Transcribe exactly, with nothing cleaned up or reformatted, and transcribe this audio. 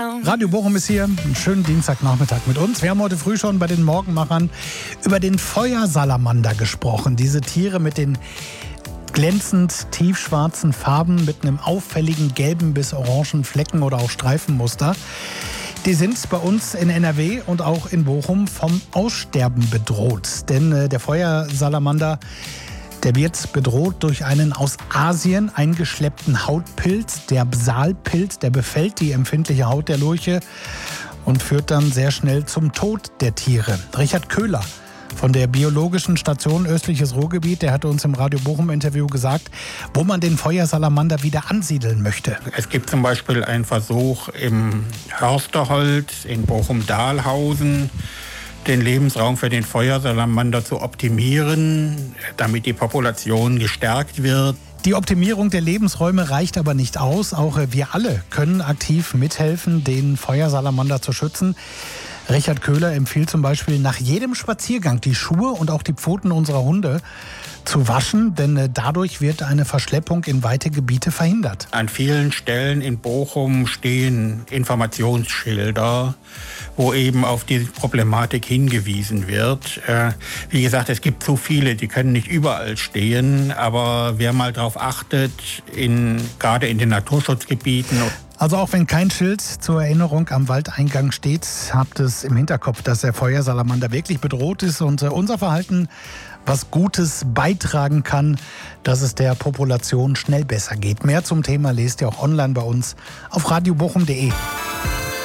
Radio Bochum ist hier, einen schönen Dienstagnachmittag mit uns. Wir haben heute früh schon bei den Morgenmachern über den Feuersalamander gesprochen. Diese Tiere mit den glänzend tiefschwarzen Farben, mit einem auffälligen gelben bis orangen Flecken oder auch Streifenmuster. Die sind bei uns in N R W und auch in Bochum vom Aussterben bedroht. Denn äh, der Feuersalamander, der wird bedroht durch einen aus Asien eingeschleppten Hautpilz, der Psalpilz, der befällt die empfindliche Haut der Lurche und führt dann sehr schnell zum Tod der Tiere. Richard Köhler von der Biologischen Station Östliches Ruhrgebiet, der hatte uns im Radio Bochum-Interview gesagt, wo man den Feuersalamander wieder ansiedeln möchte. Es gibt zum Beispiel einen Versuch im Hörsterholz in Bochum-Dahlhausen, den Lebensraum für den Feuersalamander zu optimieren, damit die Population gestärkt wird. Die Optimierung der Lebensräume reicht aber nicht aus. Auch wir alle können aktiv mithelfen, den Feuersalamander zu schützen. Richard Köhler empfiehlt zum Beispiel, nach jedem Spaziergang die Schuhe und auch die Pfoten unserer Hunde zu waschen, denn dadurch wird eine Verschleppung in weite Gebiete verhindert. An vielen Stellen in Bochum stehen Informationsschilder, wo eben auf diese Problematik hingewiesen wird. Äh, wie gesagt, es gibt zu viele, die können nicht überall stehen, aber wer mal darauf achtet, in, gerade in den Naturschutzgebieten. Also auch wenn kein Schild zur Erinnerung am Waldeingang steht, habt es im Hinterkopf, dass der Feuersalamander wirklich bedroht ist und unser Verhalten was Gutes beitragen kann, dass es der Population schnell besser geht. Mehr zum Thema lest ihr auch online bei uns auf radio bochum punkt de.